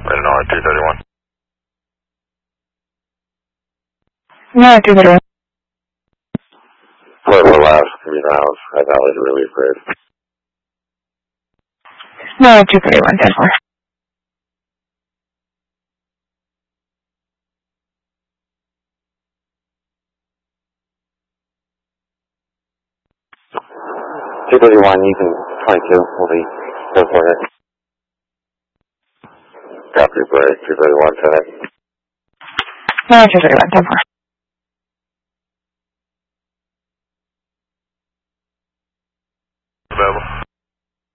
don't know, 231. No, 231. For last, house, High Valley to Relief Grid. No, 231, 10-4. You can 22, will be go for it. Copy, break, 231, 10. No, 231, 10-4.